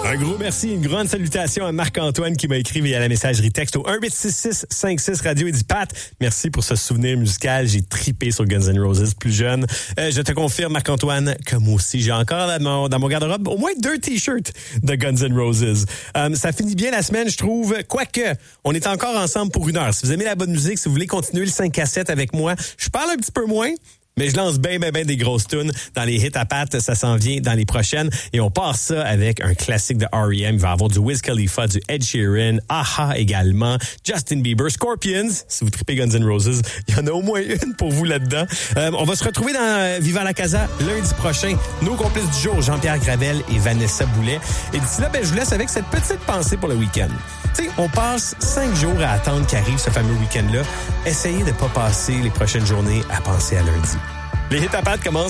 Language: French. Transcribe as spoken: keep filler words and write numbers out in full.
Un gros merci, une grande salutation à Marc-Antoine qui m'a écrit via la messagerie texte au un huit six six cinq six radio. Il dit, Pat, merci pour ce souvenir musical. J'ai tripé sur Guns N' Roses plus jeune. Euh, je te confirme, Marc-Antoine, que moi aussi, j'ai encore dans mon, dans mon garde-robe au moins deux t-shirts de Guns N' Roses. Euh, ça finit bien la semaine, je trouve. Quoique, on est encore ensemble pour une heure. Si vous aimez la bonne musique, si vous voulez continuer le cinq à sept avec moi, je parle un petit peu moins. Mais je lance bien, bien, bien des grosses tunes dans les hits à Pat. Ça s'en vient dans les prochaines. Et on part ça avec un classique de R E M. Il va y avoir du Wiz Khalifa, du Ed Sheeran, A-ha également, Justin Bieber, Scorpions. Si vous tripez Guns N' Roses, il y en a au moins une pour vous là-dedans. Euh, on va se retrouver dans Viva la Casa lundi prochain. Nos complices du jour, Jean-Pierre Gravel et Vanessa Boulet. Et d'ici là, ben, je vous laisse avec cette petite pensée pour le week-end. Tu sais, on passe cinq jours à attendre qu'arrive ce fameux week-end-là. Essayez de ne pas passer les prochaines journées à penser à lundi. Les hits à Pat commencent